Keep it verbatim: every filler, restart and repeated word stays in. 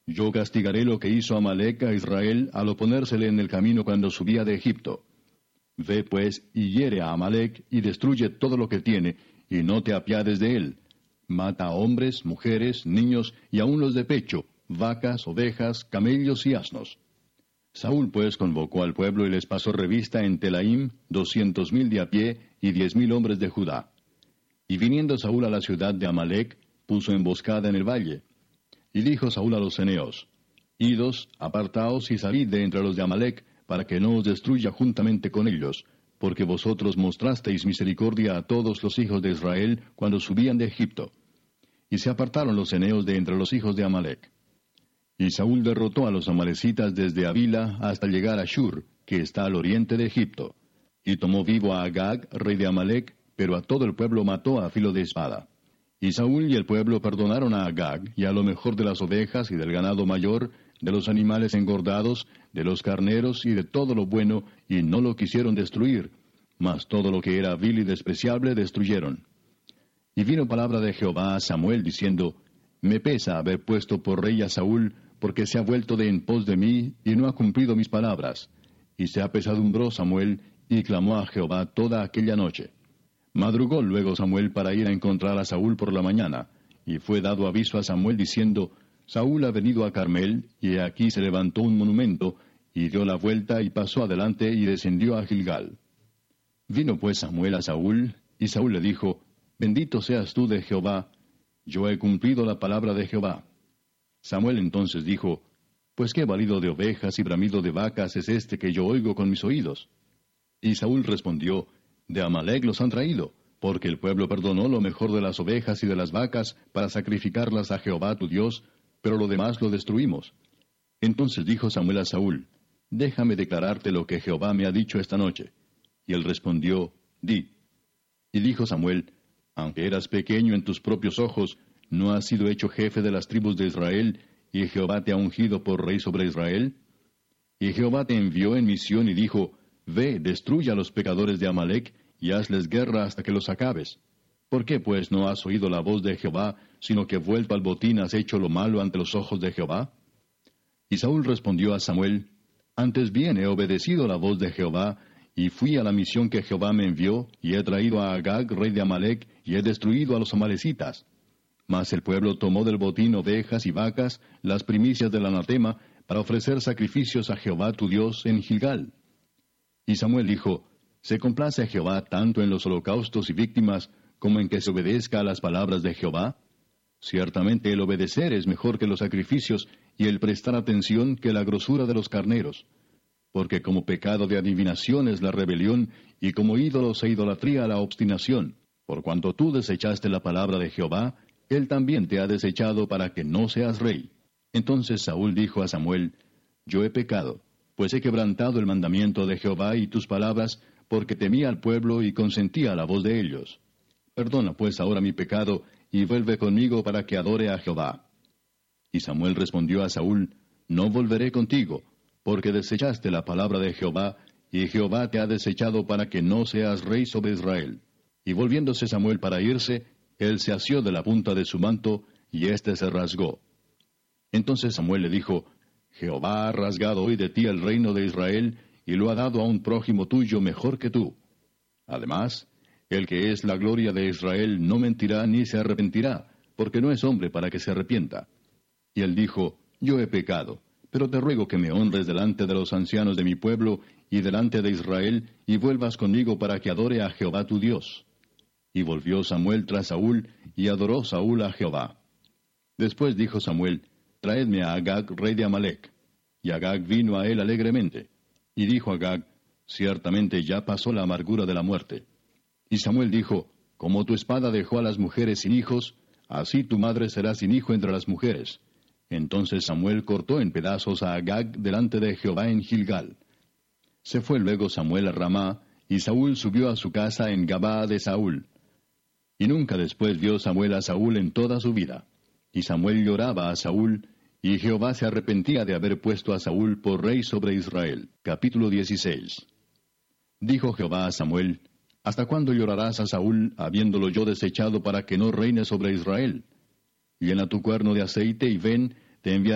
Yo castigaré lo que hizo Amalec a Israel al oponérsele en el camino cuando subía de Egipto. Ve pues y hiere a Amalec y destruye todo lo que tiene, y no te apiades de él. Mata a hombres, mujeres, niños y aun los de pecho, vacas, ovejas, camellos y asnos. Saúl pues convocó al pueblo y les pasó revista en Telaim, doscientos mil de a pie y diez mil hombres de Judá. Y viniendo Saúl a la ciudad de Amalec, puso emboscada en el valle. Y dijo Saúl a los eneos: Idos, apartaos y salid de entre los de Amalec, para que no os destruya juntamente con ellos, porque vosotros mostrasteis misericordia a todos los hijos de Israel cuando subían de Egipto. Y se apartaron los eneos de entre los hijos de Amalec. Y Saúl derrotó a los amalecitas desde Avila hasta llegar a Shur, que está al oriente de Egipto. Y tomó vivo a Agag, rey de Amalec, pero a todo el pueblo mató a filo de espada. Y Saúl y el pueblo perdonaron a Agag, y a lo mejor de las ovejas y del ganado mayor, de los animales engordados, de los carneros y de todo lo bueno, y no lo quisieron destruir, mas todo lo que era vil y despreciable destruyeron. Y vino palabra de Jehová a Samuel diciendo: Me pesa haber puesto por rey a Saúl, porque se ha vuelto de en pos de mí, y no ha cumplido mis palabras. Y se apesadumbró Samuel, y clamó a Jehová toda aquella noche. Madrugó luego Samuel para ir a encontrar a Saúl por la mañana, y fue dado aviso a Samuel diciendo: Saúl ha venido a Carmel, y aquí se levantó un monumento, y dio la vuelta y pasó adelante y descendió a Gilgal. Vino pues Samuel a Saúl, y Saúl le dijo: Bendito seas tú de Jehová, yo he cumplido la palabra de Jehová. Samuel entonces dijo: Pues qué balido de ovejas y bramido de vacas es este que yo oigo con mis oídos. Y Saúl respondió: De Amalec los han traído, porque el pueblo perdonó lo mejor de las ovejas y de las vacas para sacrificarlas a Jehová tu Dios, pero lo demás lo destruimos. Entonces dijo Samuel a Saúl: Déjame declararte lo que Jehová me ha dicho esta noche. Y él respondió: Di. Y dijo Samuel: Aunque eras pequeño en tus propios ojos, ¿no has sido hecho jefe de las tribus de Israel, y Jehová te ha ungido por rey sobre Israel? Y Jehová te envió en misión y dijo: Ve, destruye a los pecadores de Amalec, y hazles guerra hasta que los acabes. ¿Por qué pues no has oído la voz de Jehová, sino que vuelto al botín has hecho lo malo ante los ojos de Jehová? Y Saúl respondió a Samuel: Antes bien he obedecido la voz de Jehová, y fui a la misión que Jehová me envió, y he traído a Agag, rey de Amalec, y he destruido a los amalecitas. Mas el pueblo tomó del botín ovejas y vacas, las primicias del anatema, para ofrecer sacrificios a Jehová tu Dios en Gilgal. Y Samuel dijo: ¿Se complace Jehová tanto en los holocaustos y víctimas, como en que se obedezca a las palabras de Jehová? Ciertamente el obedecer es mejor que los sacrificios, y el prestar atención que la grosura de los carneros. Porque como pecado de adivinación es la rebelión, y como ídolos e idolatría la obstinación. Por cuanto tú desechaste la palabra de Jehová, él también te ha desechado para que no seas rey. Entonces Saúl dijo a Samuel: Yo he pecado, pues he quebrantado el mandamiento de Jehová y tus palabras, porque temía al pueblo y consentía a la voz de ellos. Perdona pues ahora mi pecado, y vuelve conmigo para que adore a Jehová. Y Samuel respondió a Saúl: No volveré contigo, porque desechaste la palabra de Jehová, y Jehová te ha desechado para que no seas rey sobre Israel. Y volviéndose Samuel para irse, él se asió de la punta de su manto, y éste se rasgó. Entonces Samuel le dijo: Jehová ha rasgado hoy de ti el reino de Israel, y lo ha dado a un prójimo tuyo mejor que tú. Además, el que es la gloria de Israel no mentirá ni se arrepentirá, porque no es hombre para que se arrepienta. Y él dijo: Yo he pecado, pero te ruego que me honres delante de los ancianos de mi pueblo y delante de Israel, y vuelvas conmigo para que adore a Jehová tu Dios. Y volvió Samuel tras Saúl, y adoró Saúl a Jehová. Después dijo Samuel: Traedme a Agag, rey de Amalec. Y Agag vino a él alegremente. Y dijo Agag: Ciertamente ya pasó la amargura de la muerte. Y Samuel dijo: Como tu espada dejó a las mujeres sin hijos, así tu madre será sin hijo entre las mujeres. Entonces Samuel cortó en pedazos a Agag delante de Jehová en Gilgal. Se fue luego Samuel a Ramá, y Saúl subió a su casa en Gabaa de Saúl. Y nunca después vio Samuel a Saúl en toda su vida. Y Samuel lloraba a Saúl, y Jehová se arrepentía de haber puesto a Saúl por rey sobre Israel. Capítulo dieciséis. Dijo Jehová a Samuel: ¿Hasta cuándo llorarás a Saúl, habiéndolo yo desechado para que no reine sobre Israel? Llena tu cuerno de aceite y ven, te enviaré